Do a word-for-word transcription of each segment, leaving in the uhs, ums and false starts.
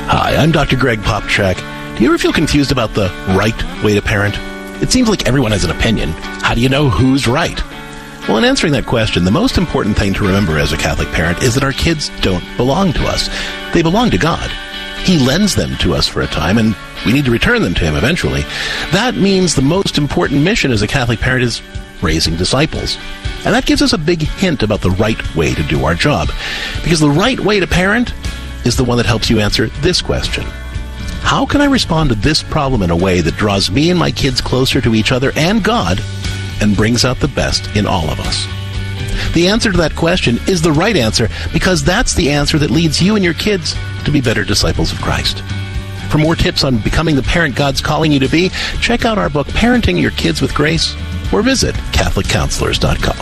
Hi, I'm Doctor Greg Popchak. Do you ever feel confused about the right way to parent? It seems like everyone has an opinion. How do you know who's right? Well, in answering that question, the most important thing to remember as a Catholic parent is that our kids don't belong to us. They belong to God. He lends them to us for a time, and we need to return them to Him eventually. That means the most important mission as a Catholic parent is raising disciples. And that gives us a big hint about the right way to do our job. Because the right way to parent is the one that helps you answer this question. How can I respond to this problem in a way that draws me and my kids closer to each other and God and brings out the best in all of us? The answer to that question is the right answer because that's the answer that leads you and your kids to be better disciples of Christ. For more tips on becoming the parent God's calling you to be, check out our book, Parenting Your Kids with Grace, or visit Catholic Counselors dot com.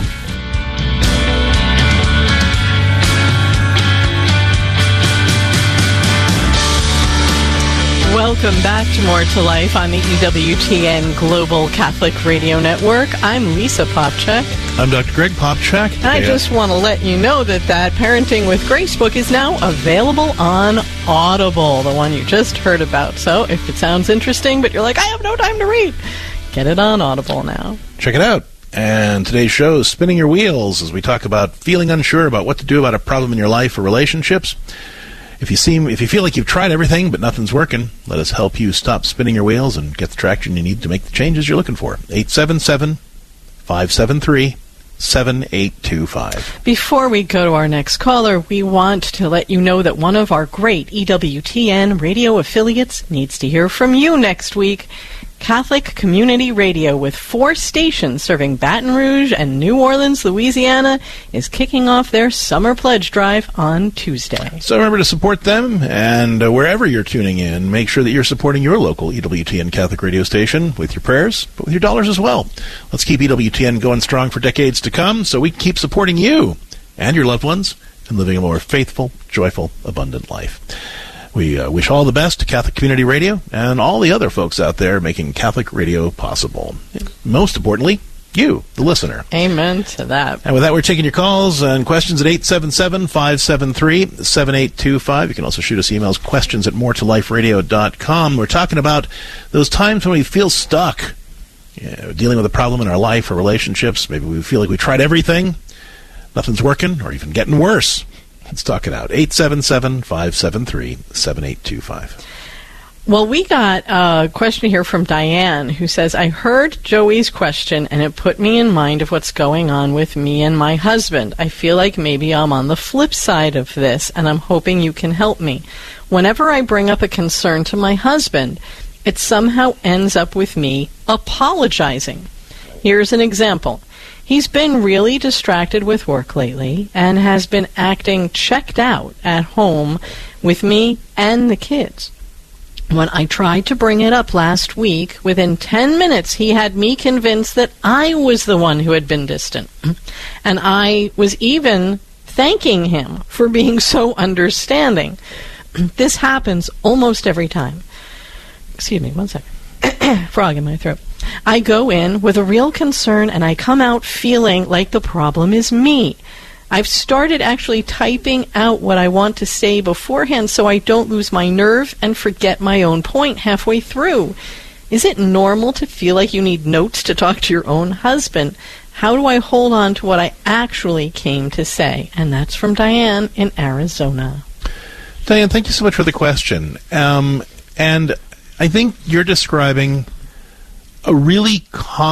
Welcome back to More to Life on the E W T N Global Catholic Radio Network. I'm Lisa Popchak. I'm Doctor Greg Popchak. And I yeah. just want to let you know that that Parenting with Grace book is now available on Audible, the one you just heard about. So if it sounds interesting, but you're like, I have no time to read, get it on Audible now. Check it out. And today's show is Spinning Your Wheels as we talk about feeling unsure about what to do about a problem in your life or relationships. If you seem, if you feel like you've tried everything but nothing's working, let us help you stop spinning your wheels and get the traction you need to make the changes you're looking for. eight seven seven, five seven three, seven eight two five. Before we go to our next caller, we want to let you know that one of our great E W T N radio affiliates needs to hear from you next week. Catholic Community Radio, with four stations serving Baton Rouge and New Orleans, Louisiana, is kicking off their summer pledge drive on Tuesday. So remember to support them, and uh, wherever you're tuning in, make sure that you're supporting your local E W T N Catholic radio station with your prayers, but with your dollars as well. Let's keep E W T N going strong for decades to come so we can keep supporting you and your loved ones and living a more faithful, joyful, abundant life. We uh, wish all the best to Catholic Community Radio and all the other folks out there making Catholic radio possible. Most importantly, you, the listener. Amen to that. And with that, we're taking your calls and questions at eight seven seven, five seven three, seven eight two five. You can also shoot us emails, questions at more to life radio dot com. We're talking about those times when we feel stuck, you know, dealing with a problem in our life or relationships. Maybe we feel like we tried everything, nothing's working, or even getting worse. Let's talk it out. eight seven seven, five seven three, seven eight two five. Well, we got a question here from Diane, who says, I heard Joey's question, and it put me in mind of what's going on with me and my husband. I feel like maybe I'm on the flip side of this, and I'm hoping you can help me. Whenever I bring up a concern to my husband, it somehow ends up with me apologizing. Here's an example. He's been really distracted with work lately and has been acting checked out at home with me and the kids. When I tried to bring it up last week, within ten minutes he had me convinced that I was the one who had been distant. And I was even thanking him for being so understanding. This happens almost every time. Excuse me, one second. Frog in my throat. I go in with a real concern and I come out feeling like the problem is me. I've started actually typing out what I want to say beforehand so I don't lose my nerve and forget my own point halfway through. Is it normal to feel like you need notes to talk to your own husband? How do I hold on to what I actually came to say? And that's from Diane in Arizona. Diane, thank you so much for the question. Um, and I think you're describing a really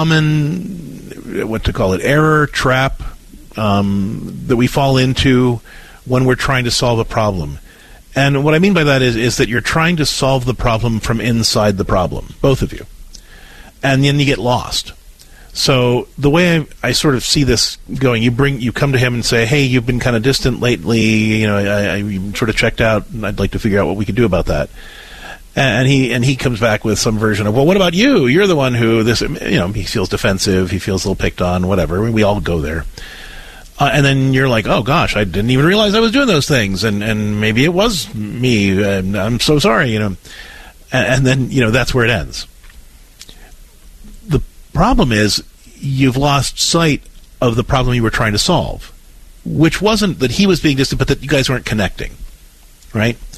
common, what to call it, error, trap, um, that we fall into when we're trying to solve a problem. And what I mean by that is, is that you're trying to solve the problem from inside the problem, both of you. And then you get lost. So the way I, I sort of see this going, you bring, you come to him and say, hey, you've been kind of distant lately, you know, I, I sort of checked out, and I'd like to figure out what we could do about that. And he and he comes back with some version of, well, what about you? You're the one who, this, you know, he feels defensive, he feels a little picked on, whatever. We all go there. Uh, and then you're like, oh, gosh, I didn't even realize I was doing those things. And, and maybe it was me. And I'm so sorry, you know. And, and then, you know, that's where it ends. The problem is you've lost sight of the problem you were trying to solve, which wasn't that he was being distant, but that you guys weren't connecting, right?